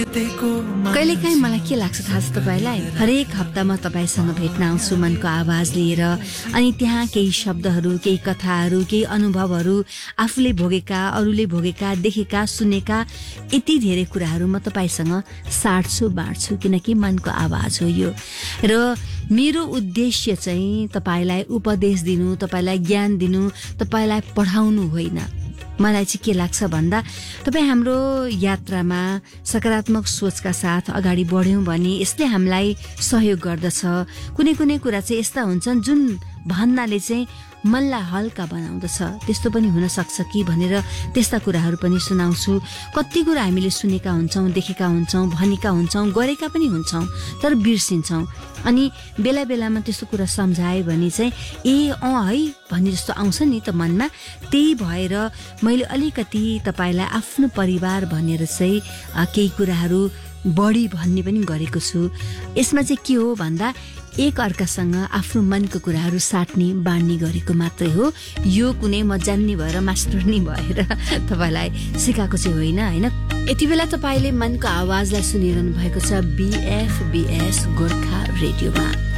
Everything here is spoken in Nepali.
कहिलेकाहीँ मलाई के लाग्छ थाहा छ तपाईँलाई, हरेक हप्ता म तपाईँसँग भेट्न आउँछु मनको आवाज लिएर, अनि त्यहाँ केही शब्दहरू, केही कथाहरू, केही अनुभवहरू, आफूले भोगेका, अरूले भोगेका, देखेका, सुनेका यति धेरै कुराहरू म तपाईँसँग साट्छु बाँड्छु, किनकि मनको आवाज हो यो। र मेरो उद्देश्य चाहिँ तपाईँलाई उपदेश दिनु, तपाईँलाई ज्ञान दिनु, तपाईँलाई पढाउनु होइन। मलाई चाहिँ के लाग्छ भन्दा, तपाईँ हाम्रो यात्रामा सकारात्मक सोचका साथ अगाडि बढ्यौँ भने यसले हामीलाई सहयोग गर्दछ। कुनै कुनै कुरा चाहिँ यस्ता हुन्छन् जुन भन्नाले चाहिँ मनलाई हल्का बनाउँदछ, त्यस्तो पनि हुनसक्छ कि भनेर त्यस्ता कुराहरू पनि सुनाउँछु। कति कुरा हामीले सुनेका हुन्छौँ, देखेका हुन्छौँ, भनेका हुन्छौँ, गरेका पनि हुन्छौँ, तर बिर्सिन्छौँ। अनि बेला बेलामा त्यस्तो कुरा सम्झायो भने चाहिँ है भन्ने जस्तो आउँछ नि त मनमा। त्यही भएर मैले अलिकति तपाईँलाई आफ्नो परिवार भनेर चाहिँ केही कुराहरू बढी भन्ने पनि गरेको छु। यसमा चाहिँ के हो भन्दा एक अर्कासँग आफ्नो मनको कुराहरू साट्ने बाँड्ने गरेको मात्रै हो। यो कुनै म जान्ने भएर मास्टरनी भएर तपाईँलाई सिकाएको चाहिँ होइन। यति बेला तपाईँले मनको आवाजलाई सुनिरहनु भएको छ BFBS गोर्खा रेडियोमा।